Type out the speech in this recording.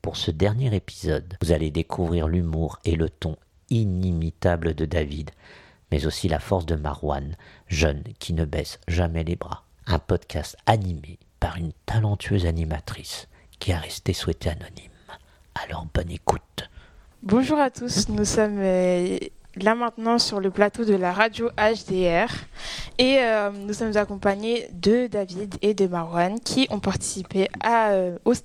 pour ce dernier épisode, vous allez découvrir l'humour et le ton inimitable de David, mais aussi la force de Marouane, jeune qui ne baisse jamais les bras. Un podcast animé par une talentueuse animatrice qui a resté souhaitée anonyme. Alors bonne écoute. Bonjour à tous, nous sommes là maintenant sur le plateau de la radio HDR et nous sommes accompagnés de David et de Marouane qui ont participé